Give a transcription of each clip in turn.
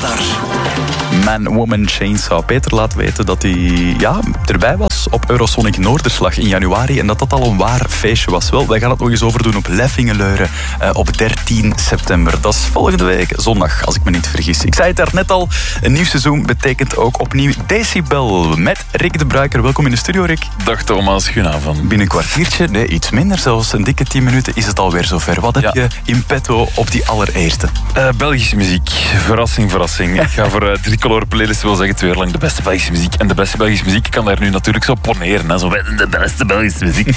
Radar. Man, Woman, Chainsaw. Peter laat weten dat hij erbij was op Eurosonic Noorderslag in januari en dat al een waar feestje was. Wel, wij gaan het nog eens overdoen op Leffingeleuren op 13 september. Dat is volgende week zondag, als ik me niet vergis. Ik zei het daarnet al, een nieuw seizoen betekent ook opnieuw Decibel met Rick de Bruiker. Welkom in de studio, Rick. Dag Thomas, goedenavond. Binnen een kwartiertje, nee, iets minder, zelfs een dikke 10 minuten is het alweer zover. Wat heb je in petto op die allereerste? Belgische muziek. Verrassing. Ik ga voor Tricolore Playlist wil zeggen 2 uur lang de beste Belgische muziek. En de beste Belgische muziek kan daar nu natuurlijk zo poneren. Hè? Zo de beste Belgische muziek.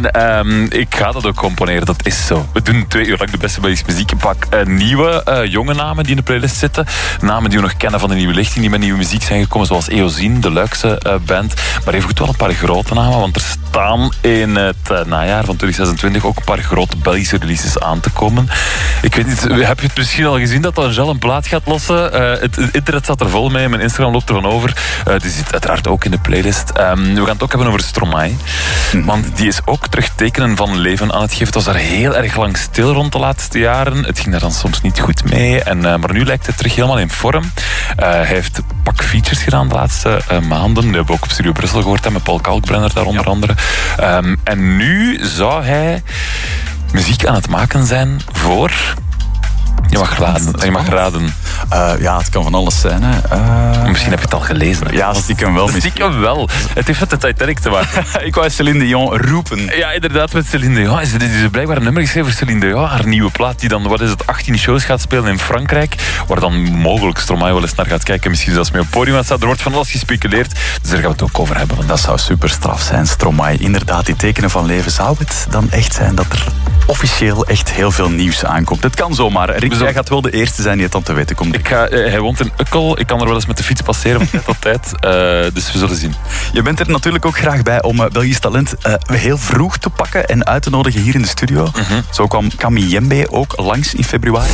En ik ga dat ook gewoon poneren, dat is zo. We doen 2 uur lang de beste Belgische muziek. Ik pak nieuwe, jonge namen die in de playlist zitten. Namen die we nog kennen van de nieuwe lichting, die met nieuwe muziek zijn gekomen, zoals Eozine, de Luikse band. Maar even goed wel een paar grote namen, want er staan in het najaar van 2026 ook een paar grote Belgische releases aan te komen. Ik weet niet, heb je het misschien al gezien dat Angel een plaat gaat lossen? Het internet staat er vol mee, mijn Instagram loopt ervan over. Die zit uiteraard ook in de playlist. We gaan het ook hebben over Stromae. Want die is ook terug tekenen van leven aan het geven. Het was daar heel erg lang stil rond de laatste jaren. Het ging daar dan soms niet goed mee. Maar nu lijkt hij terug helemaal in vorm. Hij heeft pak features gedaan de laatste maanden. Die hebben we ook op Studio Brussel gehoord, met Paul Kalkbrenner daar onder andere. En nu zou hij muziek aan het maken zijn voor... Je mag raden. Het kan van alles zijn. Hè. Misschien heb je het al gelezen. Ja, stiekem wel. Stiekem wel. Het heeft met de Titanic te maken. Ik wou Céline Dion roepen. Ja, inderdaad, met Céline Dion. Is blijkbaar een nummer geschreven voor Céline Dion. Haar nieuwe plaat die dan, 18 shows gaat spelen in Frankrijk. Waar dan mogelijk Stromae wel eens naar gaat kijken. Misschien zelfs mee op het podium staat. Er wordt van alles gespeculeerd. Dus daar gaan we het ook over hebben. Want dat zou super straf zijn, Stromae. Inderdaad, die tekenen van leven. Zou het dan echt zijn dat er officieel echt heel veel nieuws aankomt? Het kan zomaar. Rick, jij gaat wel de eerste zijn die het dan te weten komt. Hij woont in Ukkel. Ik kan er wel eens met de fiets passeren van tijd tot tijd. Dus we zullen zien. Je bent er natuurlijk ook graag bij om Belgisch talent heel vroeg te pakken en uit te nodigen hier in de studio. Zo kwam Camille Jembe ook langs in februari.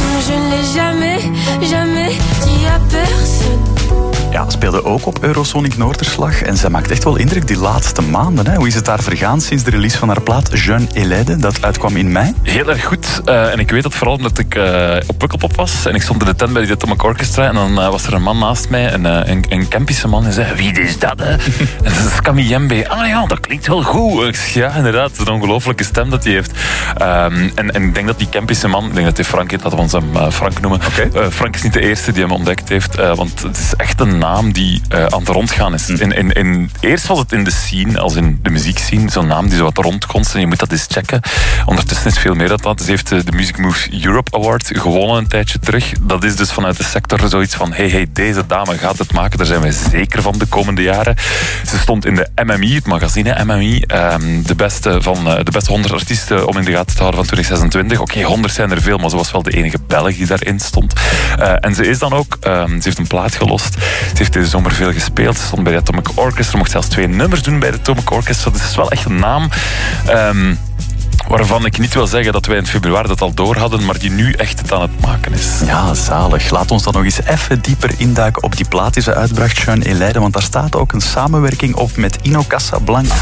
Ja, speelde ook op Eurosonic Noorderslag. En zij maakt echt wel indruk die laatste maanden. Hè. Hoe is het daar vergaan sinds de release van haar plaat Jeune et Laide, dat uitkwam in mei? Heel erg goed. En ik weet dat vooral omdat ik op Pukkelpop was. En ik stond in de tent bij de Atomic Orchestra. En dan was er een man naast mij, een Kempische man. En zei, wie is dat? Hè? En dat is Camille Jembe. Ah ja, dat klinkt wel goed. Ik zeg, ja, inderdaad. Het is een ongelofelijke stem dat hij heeft. En ik denk dat die Kempische man, ik denk dat hij Frank heet, laten we ons hem Frank noemen. Okay. Frank is niet de eerste die hem ontdekt heeft. Want het is echt een naam die aan het rondgaan is. Eerst was het in de scene, als in de muziekscene, zo'n naam die zo wat rondkonst en je moet dat eens checken. Ondertussen is veel meer dan dat. Ze heeft de Music Moves Europe Award gewonnen een tijdje terug. Dat is dus vanuit de sector zoiets van hey, deze dame gaat het maken. Daar zijn wij zeker van de komende jaren. Ze stond in de MMI, het magazine MMI, de beste 100 artiesten om in de gaten te houden van 2026. Oké, 100 zijn er veel, maar ze was wel de enige Belg die daarin stond. En ze is dan ook, ze heeft een plaat gelost. Ze heeft deze zomer veel gespeeld. Ze stond bij de Atomic Orchestra. Mocht zelfs 2 nummers doen bij de Atomic Orchestra. Dus het is wel echt een naam waarvan ik niet wil zeggen dat wij in februari dat al door hadden, maar die nu echt het aan het maken is. Ja, zalig. Laat ons dan nog eens even dieper induiken op die plaat die ze uitbracht, Jeune et Laide, want daar staat ook een samenwerking op met Ino Casablanca.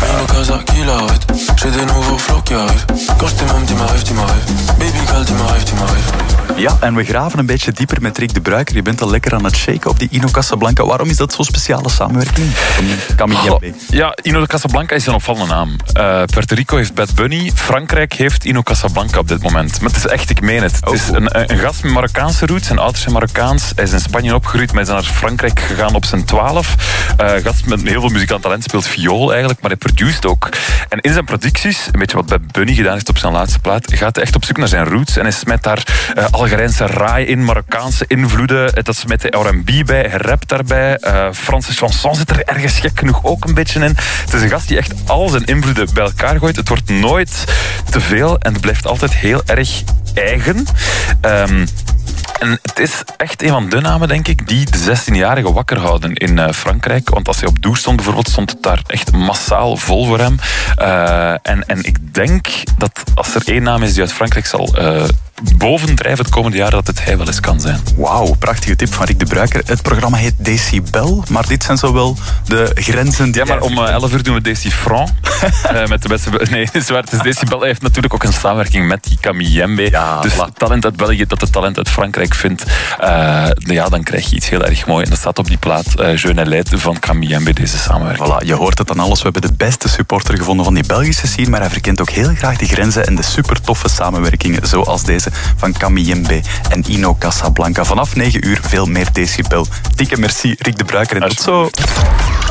Ja, en we graven een beetje dieper met Rick de Bruiker. Je bent al lekker aan het shaken op die Ino Casablanca. Waarom is dat zo'n speciale samenwerking? Ja, Ino Casablanca is een opvallende naam. Puerto Rico heeft Bad Bunny. Frankrijk heeft Ino Casablanca op dit moment. Maar het is echt, ik meen het. Het is een gast met Marokkaanse roots. Zijn ouders zijn Marokkaans. Hij is in Spanje opgegroeid, maar hij is naar Frankrijk gegaan op zijn 12. Gast met heel veel muzikant talent, speelt viool eigenlijk, maar hij produceert ook. En in zijn producties, een beetje wat Bad Bunny gedaan heeft op zijn laatste plaat, gaat hij echt op zoek naar zijn roots. En hij smet daar Algerijnse raai in, Marokkaanse invloeden. Dat smet de R&B bij, hij rapt daarbij. Franse chanson zit er ergens gek genoeg ook een beetje in. Het is een gast die echt al zijn invloeden bij elkaar gooit. Het wordt nooit te veel en het blijft altijd heel erg eigen. En het is echt een van de namen, denk ik, die de 16-jarigen wakker houden in Frankrijk. Want als hij op Dour stond bijvoorbeeld, stond het daar echt massaal vol voor hem. En ik denk dat als er één naam is die uit Frankrijk zal bovendrijven het komende jaar dat het hij wel eens kan zijn. Wauw, prachtige tip van Rick de Bruiker. Het programma heet Decibel, maar dit zijn zowel de grenzen... Ja, maar om 11 uur doen we Decifran. Met de beste... Nee, zwaar, het is Decibel. Hij heeft natuurlijk ook een samenwerking met die Camille Mbé. Ja, dus voilà. talent uit België dat het talent uit Frankrijk vindt, ja, dan krijg je iets heel erg mooi. En dat staat op die plaat Jeune et Leid van Camille Mbé, deze samenwerking. Voilà, je hoort het aan alles. We hebben de beste supporter gevonden van die Belgische scene, maar hij verkent ook heel graag de grenzen en de super toffe samenwerkingen, zoals deze van Camille Mbé en Ino Casablanca. Vanaf 9 uur veel meer Decibel. Dikke merci, Rick de Bruiker, en tot zo.